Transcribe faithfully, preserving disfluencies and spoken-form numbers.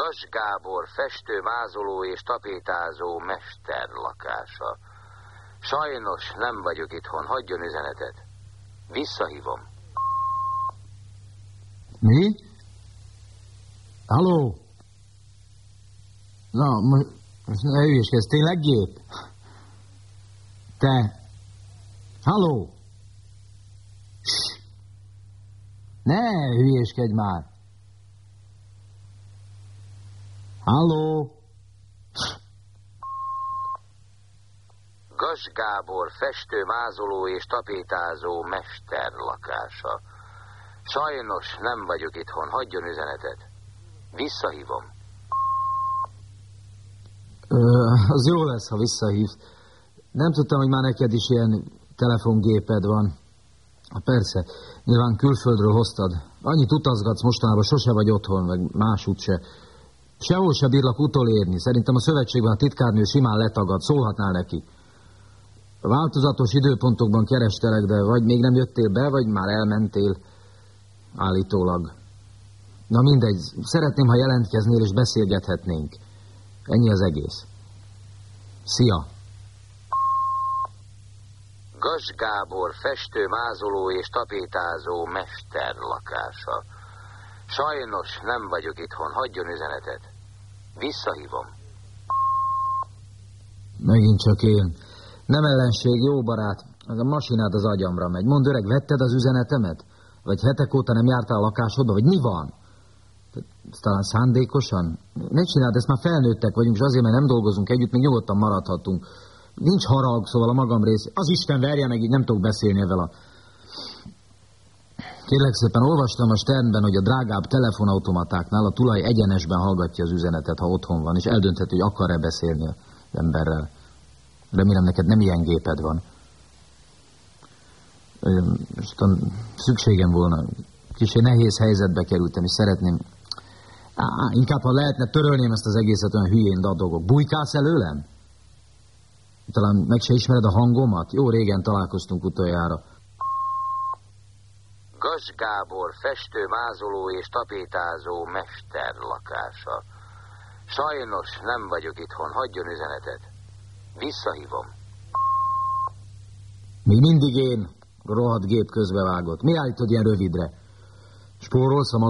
Gass Gábor festő, mázoló és tapétázó mester lakása. Sajnos nem vagyok itthon, hagyjon üzenetet. Visszahívom. Mi? Halló? Na, most ne hülyeskedj, tényleg gép? Te? Halló? Ssss! Ne hülyeskedj már! Halló? Gass Gábor festő, mázoló és tapétázó mester lakása. Sajnos nem vagyok itthon, hagyjon üzenetet. Visszahívom. Ö, az jó lesz, ha visszahívsz. Nem tudtam, hogy már neked is ilyen telefongéped van. Ha persze, nyilván külföldről hoztad. Annyit utazgatsz mostanában, sose vagy otthon, meg másút se. Sehol se bírlak utolérni. Szerintem a szövetségben a titkárnő simán letagad, szólhatnál neki. Változatos időpontokban kerestelek, de vagy még nem jöttél be, vagy már elmentél. Állítólag. Na mindegy, szeretném, ha jelentkeznél és beszélgethetnénk. Ennyi az egész. Szia! Gass Gábor festő, mázoló és tapétázó mester lakása. Sajnos nem vagyok itthon, hagyjon üzenetet. Visszahívom. Megint csak én. Nem ellenség, jó barát. Az a masinád az agyamra megy. Mondd öreg, vetted az üzenetemet? Vagy hetek óta nem jártál a lakásodba? Vagy mi van? Talán szándékosan? Ne csináld, ezt már felnőttek vagyunk, és azért, mert nem dolgozunk együtt, még nyugodtan maradhatunk. Nincs harag, szóval a magam rész. Az Isten verje meg, így nem tudok beszélni ezzel a... Kérlek szépen, olvastam a Sternben, hogy a drágább telefonautomatáknál a tulaj egyenesben hallgatja az üzenetet, ha otthon van, és eldöntheti, hogy akar-e beszélni az emberrel. Remélem, neked nem ilyen géped van. Most szükségem volna. Kicsit nehéz helyzetbe kerültem, és szeretném... Á, inkább, ha lehetne, törölném ezt az egészet, olyan hülyén dadogok. Bújkálsz előlem? Talán meg se ismered a hangomat? Jó régen találkoztunk utoljára. Gass Gábor festő, mázoló és tapétázó mester lakása. Sajnos nem vagyok itthon, hagyjon üzenetet. Visszahívom. Még mindig én, rohadt gép közbevágott. Mi állítod ilyen rövidre? Spórolsz a